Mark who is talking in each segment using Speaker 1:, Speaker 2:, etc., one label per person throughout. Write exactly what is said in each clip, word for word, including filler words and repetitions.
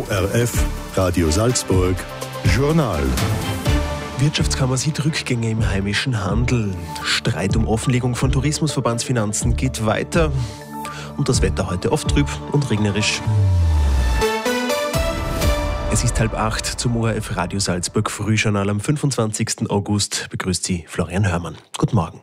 Speaker 1: O R F, Radio Salzburg, Journal.
Speaker 2: Wirtschaftskammer sieht Rückgänge im heimischen Handel. Streit um Offenlegung von Tourismusverbandsfinanzen geht weiter. Und das Wetter heute oft trüb und regnerisch. Es ist halb acht zum O R F Radio Salzburg Frühjournal am fünfundzwanzigsten August. Begrüßt Sie Florian Hörmann. Guten Morgen.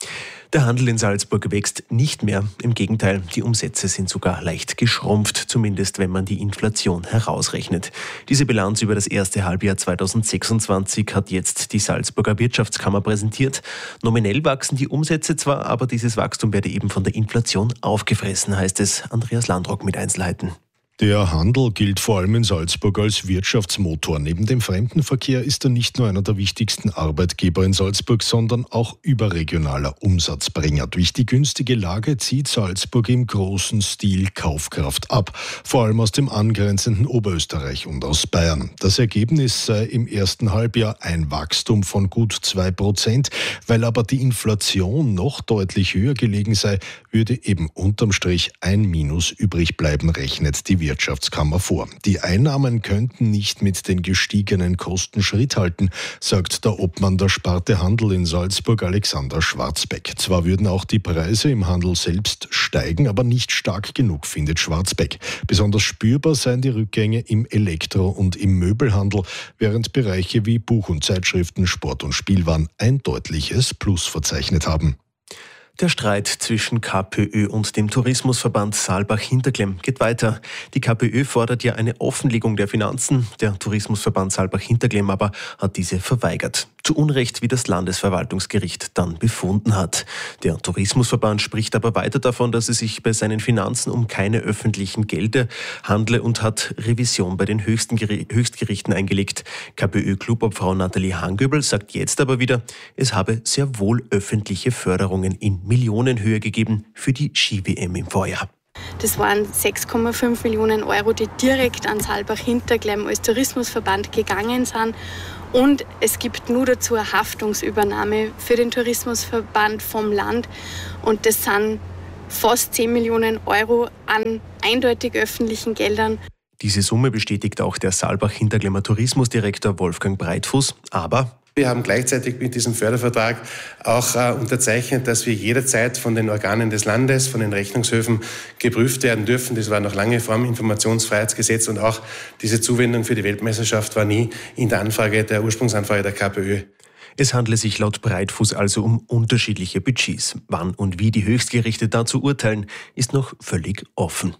Speaker 2: Der Handel in Salzburg wächst nicht mehr. Im Gegenteil, die Umsätze sind sogar leicht geschrumpft, zumindest wenn man die Inflation herausrechnet. Diese Bilanz über das erste Halbjahr zweitausendsechsundzwanzig hat jetzt die Salzburger Wirtschaftskammer präsentiert. Nominell wachsen die Umsätze zwar, aber dieses Wachstum werde eben von der Inflation aufgefressen, heißt es. Andreas Landrock mit Einzelheiten.
Speaker 3: Der Handel gilt vor allem in Salzburg als Wirtschaftsmotor. Neben dem Fremdenverkehr ist er nicht nur einer der wichtigsten Arbeitgeber in Salzburg, sondern auch überregionaler Umsatzbringer. Durch die günstige Lage zieht Salzburg im großen Stil Kaufkraft ab, vor allem aus dem angrenzenden Oberösterreich und aus Bayern. Das Ergebnis sei im ersten Halbjahr ein Wachstum von gut zwei Prozent. Weil aber die Inflation noch deutlich höher gelegen sei, würde eben unterm Strich ein Minus übrig bleiben, rechnet die Wirtschaftskammer vor. Die Einnahmen könnten nicht mit den gestiegenen Kosten Schritt halten, sagt der Obmann der Sparte Handel in Salzburg, Alexander Schwarzbeck. Zwar würden auch die Preise im Handel selbst steigen, aber nicht stark genug, findet Schwarzbeck. Besonders spürbar seien die Rückgänge im Elektro- und im Möbelhandel, während Bereiche wie Buch und Zeitschriften, Sport und Spielwaren ein deutliches Plus verzeichnet haben.
Speaker 2: Der Streit zwischen KPÖ und dem Tourismusverband Saalbach-Hinterklemm geht weiter. Die KPÖ fordert ja eine Offenlegung der Finanzen. Der Tourismusverband Saalbach-Hinterklemm aber hat diese verweigert. Zu Unrecht, wie das Landesverwaltungsgericht dann befunden hat. Der Tourismusverband spricht aber weiter davon, dass es sich bei seinen Finanzen um keine öffentlichen Gelder handle und hat Revision bei den höchsten Geri- Höchstgerichten eingelegt. KPÖ-Clubobfrau Nathalie Hangöbel sagt jetzt aber wieder, es habe sehr wohl öffentliche Förderungen in Millionenhöhe gegeben für die Ski-W M im Vorjahr.
Speaker 4: Das waren sechs Komma fünf Millionen Euro, die direkt an Saalbach-Hinterklemm als Tourismusverband gegangen sind. Und es gibt nur dazu eine Haftungsübernahme für den Tourismusverband vom Land. Und das sind fast zehn Millionen Euro an eindeutig öffentlichen Geldern.
Speaker 2: Diese Summe bestätigt auch der Saalbach-Hinterklemmer Tourismusdirektor Wolfgang Breitfuß. Aber
Speaker 5: wir haben gleichzeitig mit diesem Fördervertrag auch äh, unterzeichnet, dass wir jederzeit von den Organen des Landes, von den Rechnungshöfen geprüft werden dürfen. Das war noch lange vor dem Informationsfreiheitsgesetz und auch diese Zuwendung für die Weltmeisterschaft war nie in der Anfrage, der Ursprungsanfrage der KPÖ.
Speaker 2: Es handle sich laut Breitfuß also um unterschiedliche Budgets. Wann und wie die Höchstgerichte dazu urteilen, ist noch völlig offen.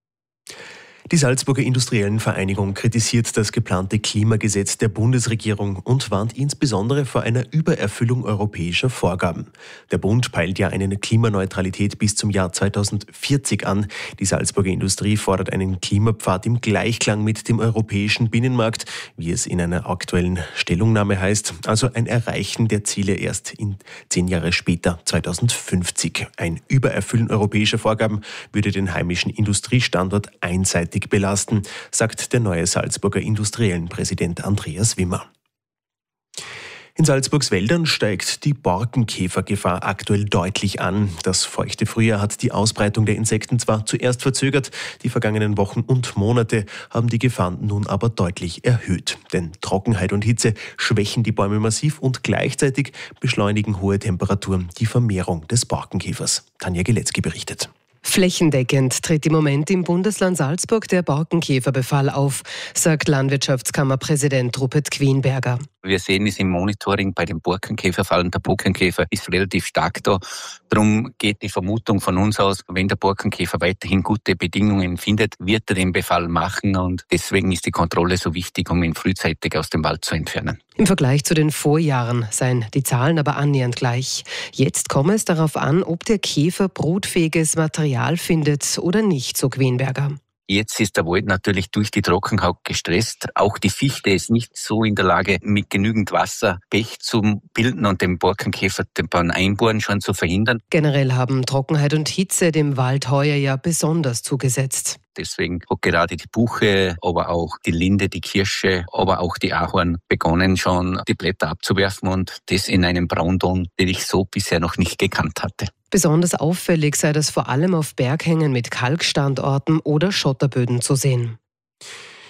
Speaker 2: Die Salzburger Industriellenvereinigung kritisiert das geplante Klimagesetz der Bundesregierung und warnt insbesondere vor einer Übererfüllung europäischer Vorgaben. Der Bund peilt ja eine Klimaneutralität bis zum Jahr zweitausendvierzig an. Die Salzburger Industrie fordert einen Klimapfad im Gleichklang mit dem europäischen Binnenmarkt, wie es in einer aktuellen Stellungnahme heißt, also ein Erreichen der Ziele erst in zehn Jahre später, zweitausendfünfzig. Ein Übererfüllen europäischer Vorgaben würde den heimischen Industriestandort einseitig belasten, sagt der neue Salzburger Industriellenpräsident Andreas Wimmer. In Salzburgs Wäldern steigt die Borkenkäfergefahr aktuell deutlich an. Das feuchte Frühjahr hat die Ausbreitung der Insekten zwar zuerst verzögert, die vergangenen Wochen und Monate haben die Gefahr nun aber deutlich erhöht. Denn Trockenheit und Hitze schwächen die Bäume massiv und gleichzeitig beschleunigen hohe Temperaturen die Vermehrung des Borkenkäfers. Tanja Geletzky berichtet.
Speaker 6: Flächendeckend tritt im Moment im Bundesland Salzburg der Borkenkäferbefall auf, sagt Landwirtschaftskammerpräsident Rupert Quienberger.
Speaker 7: Wir sehen es im Monitoring bei den Borkenkäferfallen. Der Borkenkäfer ist relativ stark da. Darum geht die Vermutung von uns aus, wenn der Borkenkäfer weiterhin gute Bedingungen findet, wird er den Befall machen. Und deswegen ist die Kontrolle so wichtig, um ihn frühzeitig aus dem Wald zu entfernen.
Speaker 6: Im Vergleich zu den Vorjahren seien die Zahlen aber annähernd gleich. Jetzt komme es darauf an, ob der Käfer brutfähiges Material findet oder nicht, so Quienberger.
Speaker 7: Jetzt ist der Wald natürlich durch die Trockenheit gestresst. Auch die Fichte ist nicht so in der Lage, mit genügend Wasser Pech zu bilden und den Borkenkäfer beim Einbohren schon zu verhindern.
Speaker 6: Generell haben Trockenheit und Hitze dem Wald heuer ja besonders zugesetzt.
Speaker 7: Deswegen hat gerade die Buche, aber auch die Linde, die Kirsche, aber auch die Ahorn begonnen schon die Blätter abzuwerfen und das in einem Braunton, den ich so bisher noch nicht gekannt hatte.
Speaker 6: Besonders auffällig sei das vor allem auf Berghängen mit Kalkstandorten oder Schotterböden zu sehen.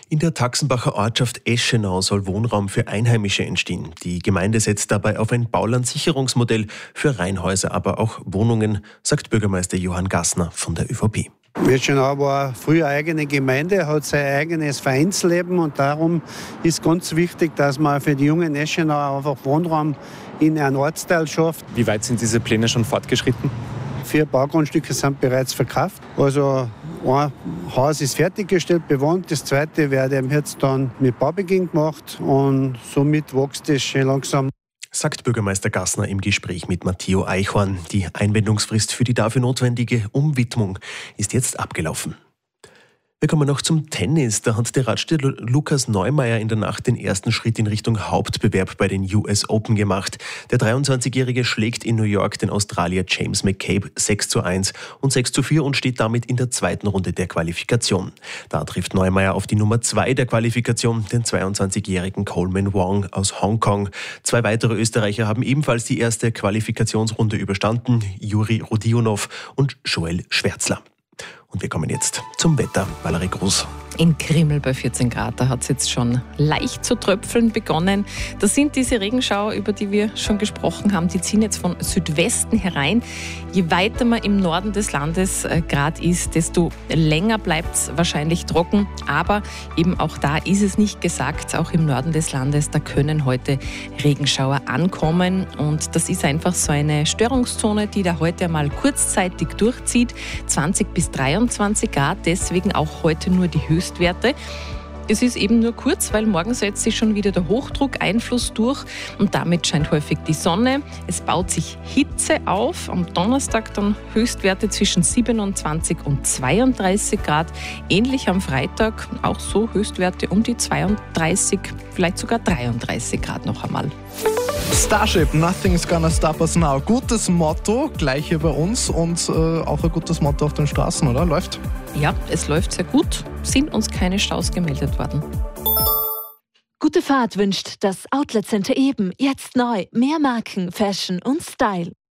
Speaker 2: In der Taxenbacher Ortschaft Eschenau soll Wohnraum für Einheimische entstehen. Die Gemeinde setzt dabei auf ein Baulandsicherungsmodell für Reihenhäuser, aber auch Wohnungen, sagt Bürgermeister Johann Gassner von der ÖVP.
Speaker 8: Eschenau war früher eigene Gemeinde, hat sein eigenes Vereinsleben und darum ist ganz wichtig, dass man für die jungen Eschenauer einfach Wohnraum in einem Ortsteil schafft.
Speaker 9: Wie weit sind diese Pläne schon fortgeschritten?
Speaker 8: Vier Baugrundstücke sind bereits verkauft. Also ein Haus ist fertiggestellt, bewohnt. Das zweite wird eben jetzt dann mit Baubeginn gemacht und somit wächst es schon langsam.
Speaker 2: Sagt Bürgermeister Gassner im Gespräch mit Matteo Eichhorn. Die Einwendungsfrist für die dafür notwendige Umwidmung ist jetzt abgelaufen. Wir kommen noch zum Tennis. Da hat der Radsteher Lukas Neumeier in der Nacht den ersten Schritt in Richtung Hauptbewerb bei den U S Open gemacht. Der dreiundzwanzigjährige schlägt in New York den Australier James McCabe sechs zu eins und sechs zu vier und steht damit in der zweiten Runde der Qualifikation. Da trifft Neumeier auf die Nummer zwei der Qualifikation, den zweiundzwanzigjährigen Coleman Wong aus Hongkong. Zwei weitere Österreicher haben ebenfalls die erste Qualifikationsrunde überstanden, Juri Rodionov und Joel Schwärzler. Und wir kommen jetzt zum Wetter. Valerie Groß.
Speaker 10: In Krimml bei vierzehn Grad, da hat es jetzt schon leicht zu tröpfeln begonnen. Das sind diese Regenschauer, über die wir schon gesprochen haben. Die ziehen jetzt von Südwesten herein. Je weiter man im Norden des Landes äh, gerade ist, desto länger bleibt es wahrscheinlich trocken. Aber eben auch da ist es nicht gesagt, auch im Norden des Landes, da können heute Regenschauer ankommen. Und das ist einfach so eine Störungszone, die da heute einmal kurzzeitig durchzieht. zwanzig bis dreiundzwanzig Grad, deswegen auch heute nur die Höchstwerte. Es ist eben nur kurz, weil morgen setzt sich schon wieder der Hochdruckeinfluss durch und damit scheint häufig die Sonne. Es baut sich Hitze auf. Am Donnerstag dann Höchstwerte zwischen siebenundzwanzig und zweiunddreißig Grad. Ähnlich am Freitag auch so Höchstwerte um die zweiunddreißig, vielleicht sogar dreiunddreißig Grad noch einmal.
Speaker 11: Starship, nothing's gonna stop us now. Gutes Motto, gleich hier bei uns und äh, auch ein gutes Motto auf den Straßen, oder? Läuft?
Speaker 10: Ja, es läuft sehr gut. Sind uns keine Staus gemeldet worden.
Speaker 12: Gute Fahrt wünscht das Outlet Center Eben. Jetzt neu. Mehr Marken, Fashion und Style.